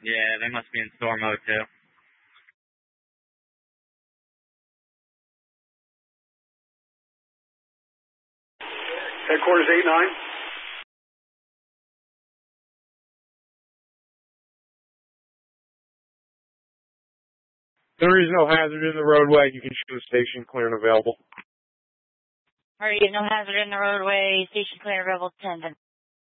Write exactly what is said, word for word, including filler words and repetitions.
Yeah, they must be in storm mode too. Headquarters eight nine. There is no hazard in the roadway. You can show the station clear and available. Alright, no hazard in the roadway. Station clear, available ten.